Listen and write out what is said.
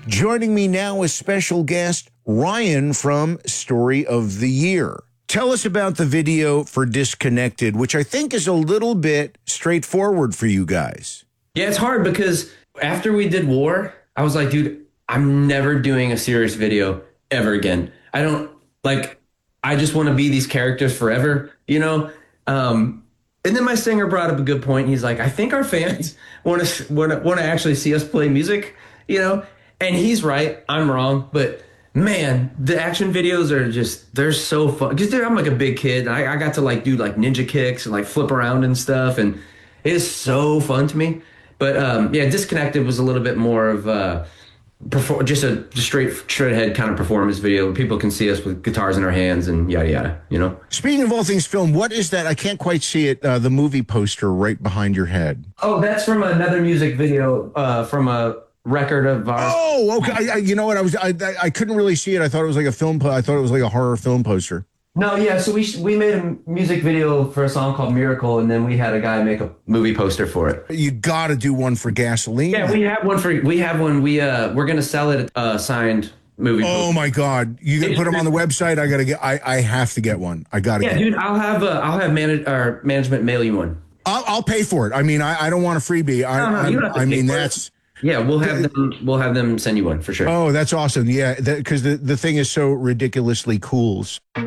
Joining me now is special guest Ryan from Story of the Year. Tell us about the video for Disconnected, which I think is a little bit straightforward for you guys. Yeah, it's hard because after we did War, I was like, dude, I'm never doing a serious video ever again. I just want to be these characters forever, you know? And then my singer brought up a good point. He's like, I think our fans want to actually see us play music, you know? And he's right. I'm wrong. But man, the action videos are they're so fun. Because I'm like a big kid. I got to like do like ninja kicks and like flip around and stuff. And it is so fun to me. But yeah, Disconnected was a little bit more of just a straight ahead kind of performance video where people can see us with guitars in our hands and yada yada, you know. Speaking of all things film, what is that? I can't quite see it. The movie poster right behind your head. Oh, that's from another music video from a record of ours. Oh, okay. You know what? I couldn't really see it. I thought it was like a film. I thought it was like a horror film poster. No, yeah. So we made a music video for a song called Miracle, and then we had a guy make a movie poster for it. You got to do one for Gasoline. Yeah, we have one. We're gonna sell it signed movie. Oh poster. my God! You gonna put them on the website? I have to get one. I gotta. Yeah, dude. I'll have management mail you one. I'll pay for it. I mean, I don't want a freebie. Yeah, we'll have them send you one for sure. Oh, that's awesome. Yeah, because the thing is so ridiculously cool.